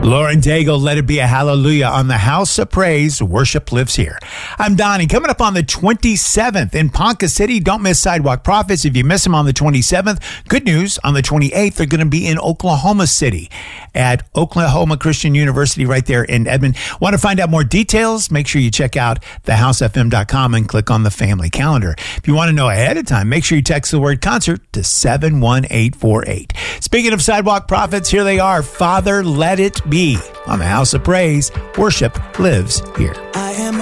Lauren Daigle, Let It Be a Hallelujah on the House of Praise. Worship lives here. I'm Donnie. Coming up on the 27th in Ponca City. Don't miss Sidewalk Prophets. If you miss them on the 27th, good news. On the 28th, they're going to be in Oklahoma City at Oklahoma Christian University right there in Edmond. Want to find out more details? Make sure you check out thehousefm.com and click on the family calendar. If you want to know ahead of time, make sure you text the word concert to 71848. Speaking of Sidewalk Prophets, here they are. Father, Let It Be on the House of Praise. Worship lives here. I am